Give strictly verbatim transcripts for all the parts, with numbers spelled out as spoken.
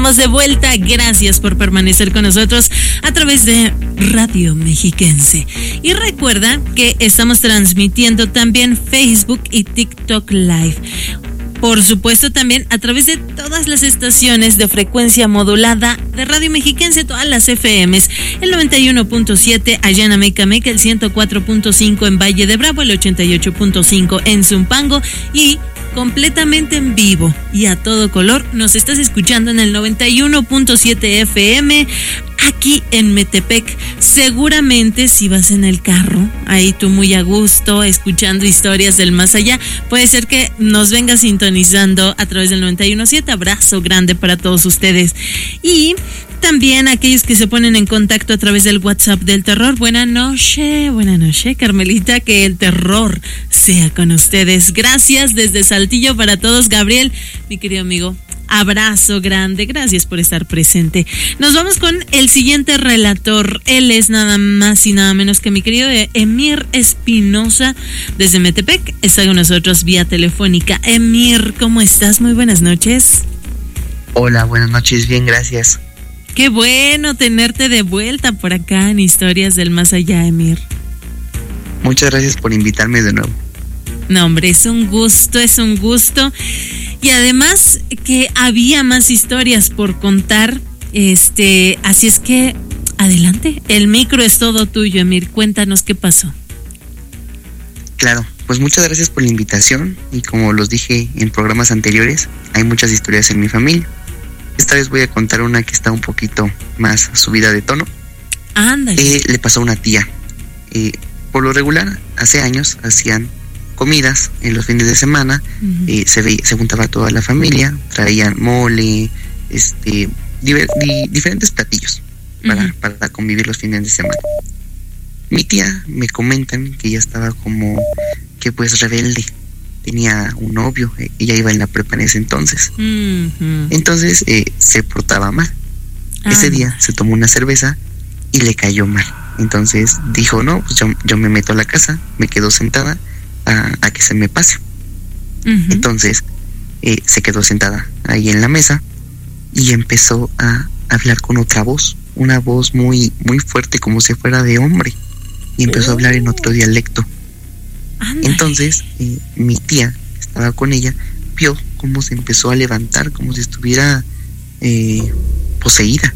estamos de vuelta. Gracias por permanecer con nosotros a través de Radio Mexiquense. Y recuerda que estamos transmitiendo también Facebook y TikTok Live. Por supuesto, también a través de todas las estaciones de frecuencia modulada de Radio Mexiquense, todas las F Ms, el noventa y uno punto siete allá en Amecameca, el ciento cuatro punto cinco en Valle de Bravo, el ochenta y ocho punto cinco en Zumpango y completamente en vivo y a todo color nos estás escuchando en el noventa y uno punto siete F M aquí en Metepec. Seguramente si vas en el carro, ahí tú muy a gusto, escuchando historias del más allá, puede ser que nos vengas sintonizando a través del noventa y uno punto siete. Abrazo grande para todos ustedes. Y también aquellos que se ponen en contacto a través del WhatsApp del terror. Buena noche, buena noche, Carmelita, que el terror sea con ustedes. Gracias desde Saltillo para todos, Gabriel, mi querido amigo. Abrazo grande, gracias por estar presente. Nos vamos con el siguiente relator. Él es nada más y nada menos que mi querido Emir Espinosa desde Metepec. Está con nosotros vía telefónica. Emir, ¿cómo estás? Muy buenas noches. Hola, buenas noches, bien, gracias. Qué bueno tenerte de vuelta por acá en Historias del Más Allá, Emir. Muchas gracias por invitarme de nuevo. No, hombre, es un gusto, es un gusto. Y además que había más historias por contar, este, así es que adelante, el micro es todo tuyo, Emir, cuéntanos qué pasó. Claro, pues muchas gracias por la invitación y como los dije en programas anteriores, hay muchas historias en mi familia. Esta vez voy a contar una que está un poquito más subida de tono. Ándale. Eh, le pasó a una tía. Eh, por lo regular, hace años hacían comidas en los fines de semana. Uh-huh. eh, se veía, se juntaba toda la familia, traían mole, este, diver, di, diferentes platillos para, uh-huh. para convivir los fines de semana. Mi tía me comentan que ella estaba como que pues rebelde, tenía un novio, eh, ella iba en la prepa en ese entonces. Uh-huh. Entonces eh, se portaba mal. Ah. Ese día se tomó una cerveza y le cayó mal. Entonces dijo, no, pues yo, yo me meto a la casa, me quedo sentada A, a que se me pase. Uh-huh. Entonces eh, se quedó sentada ahí en la mesa y empezó a hablar con otra voz, una voz muy muy fuerte como si fuera de hombre, y empezó oh. a hablar en otro dialecto. Andale. Entonces eh, mi tía que estaba con ella vio cómo se empezó a levantar como si estuviera eh, poseída.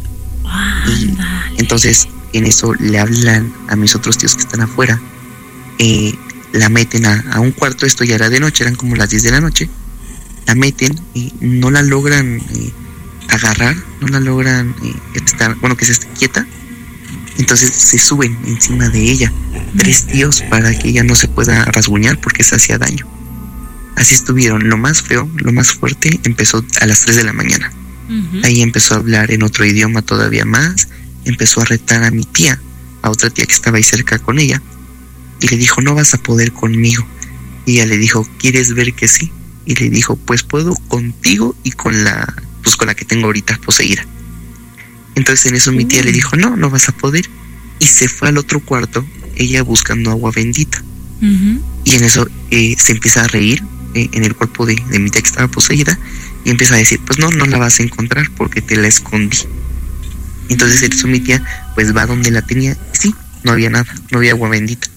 Y entonces en eso le hablan a mis otros tíos que están afuera. eh, la meten a, a un cuarto, esto ya era de noche, eran como las diez de la noche, la meten y no la logran eh, agarrar, no la logran eh, estar, bueno, que se esté quieta. Entonces se suben encima de ella, tres tíos, para que ella no se pueda rasguñar porque se hacía daño. Así estuvieron. Lo más feo, lo más fuerte, empezó a las tres de la mañana. Uh-huh. Ahí empezó a hablar en otro idioma todavía más, empezó a retar a mi tía, a otra tía que estaba ahí cerca con ella, y le dijo, no vas a poder conmigo. Y ella le dijo, ¿quieres ver que sí? Y le dijo, pues puedo contigo y con la, pues con la que tengo ahorita poseída. Entonces en eso mi tía le dijo, no, no vas a poder. Y se fue al otro cuarto, ella buscando agua bendita. Uh-huh. Y en eso eh, se empieza a reír eh, en el cuerpo de, de mi tía que estaba poseída, y empieza a decir, pues no, no la vas a encontrar porque te la escondí. Entonces en eso mi tía pues va donde la tenía, y sí, no había nada, no había agua bendita.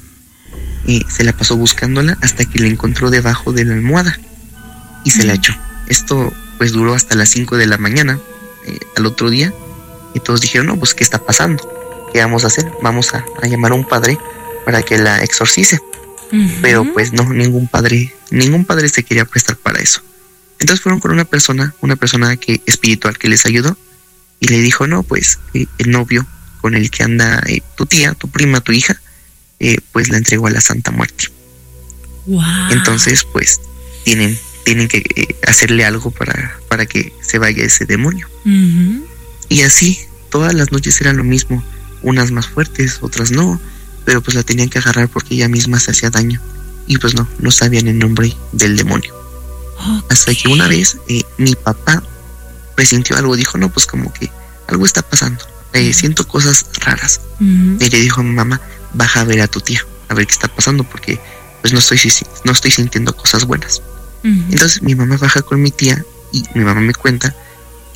Y se la pasó buscándola hasta que la encontró debajo de la almohada y se la echó. Esto pues duró hasta las cinco de la mañana eh, al otro día, y todos dijeron, no, pues ¿qué está pasando? ¿Qué vamos a hacer? Vamos a, a llamar a un padre para que la exorcice. Uh-huh. Pero pues no, ningún padre, ningún padre se quería prestar para eso. Entonces fueron con una persona, una persona que espiritual que les ayudó, y le dijo, no, pues eh, el novio con el que anda eh, tu tía, tu prima, tu hija, eh, pues la entregó a la Santa Muerte. Wow. Entonces pues tienen, tienen que eh, hacerle algo para, para que se vaya ese demonio. Uh-huh. Y así todas las noches era lo mismo, unas más fuertes, otras no, pero pues la tenían que agarrar porque ella misma se hacía daño, y pues no, no sabían el nombre del demonio. Okay. Hasta que una vez eh, mi papá presintió algo, dijo, no, pues como que algo está pasando, eh, uh-huh. siento cosas raras. Uh-huh. Y le dijo a mi mamá, baja a ver a tu tía, a ver qué está pasando, porque pues no estoy, no estoy sintiendo cosas buenas. Uh-huh. Entonces mi mamá baja con mi tía, y mi mamá me cuenta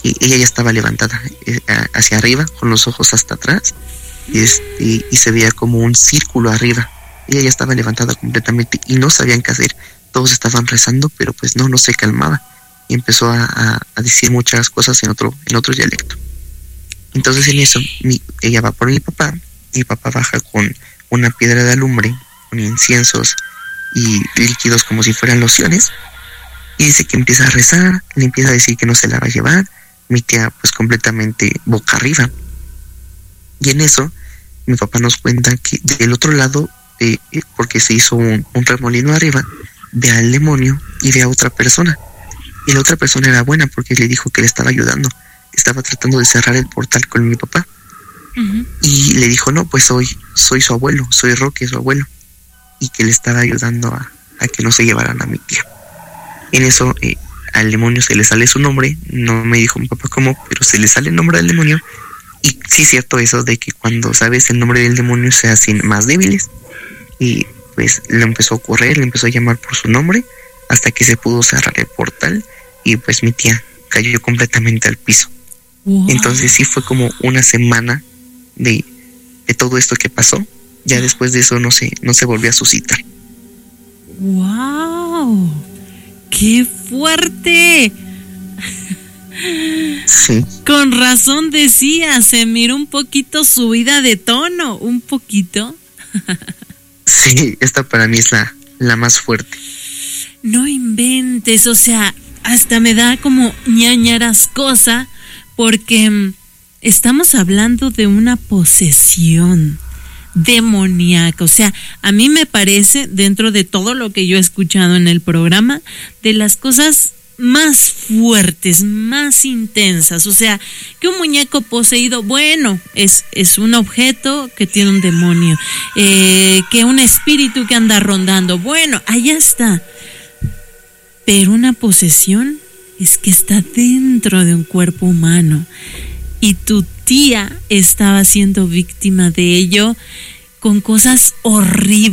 y ella ya estaba levantada eh, hacia arriba, con los ojos hasta atrás, y, este, y se veía como un círculo arriba. Ella ya estaba levantada completamente y no sabían qué hacer. Todos estaban rezando, pero pues no, no se calmaba. Y empezó a, a, a decir muchas cosas en otro, en otro dialecto. Entonces en eso, mi, ella va por mi papá, mi papá baja con una piedra de alumbre, con inciensos y líquidos como si fueran lociones, y dice que empieza a rezar, le empieza a decir que no se la va a llevar, mi tía pues completamente boca arriba. Y en eso, mi papá nos cuenta que del otro lado, eh, porque se hizo un, un remolino arriba, ve al demonio y ve a otra persona. Y la otra persona era buena porque le dijo que le estaba ayudando. Estaba tratando de cerrar el portal con mi papá. Uh-huh. Y le dijo, no, pues soy, soy su abuelo, soy Roque, su abuelo. Y que le estaba ayudando a, a que no se llevaran a mi tía. En eso, eh, al demonio se le sale su nombre. No me dijo mi papá cómo, pero se le sale el nombre del demonio. Y sí es cierto eso de que cuando sabes el nombre del demonio se hacen más débiles. Y pues le empezó a correr, le empezó a llamar por su nombre, hasta que se pudo cerrar el portal. Y pues mi tía cayó completamente al piso. Wow. Entonces sí fue como una semana de, de todo esto que pasó. Ya después de eso no se, no se volvió a suscitar. ¡Wow! ¡Qué fuerte! Sí. Con razón decía, se miró un poquito subida de tono, un poquito. Sí, esta para mí es la, la más fuerte. No inventes, o sea, hasta me da como ñañarascosa porque estamos hablando de una posesión demoníaca. O sea, a mí me parece, dentro de todo lo que yo he escuchado en el programa, de las cosas más fuertes, más intensas. O sea, que un muñeco poseído, bueno, es, es un objeto que tiene un demonio, eh, que un espíritu que anda rondando, bueno, allá está. Pero una posesión es que está dentro de un cuerpo humano y tu tía estaba siendo víctima de ello con cosas horribles.